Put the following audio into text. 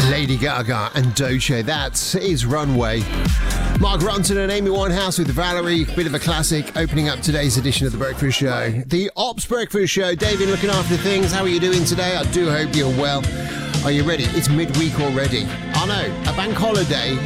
Lady Gaga and Doce. That is Runway. Mark Ronson and Amy Winehouse with Valerie. Bit of a classic opening up today's edition of The Breakfast Show. The Ops Breakfast Show. David looking after things. How are you doing today? I do hope you're well. Are you ready? It's midweek already. I know, a bank holiday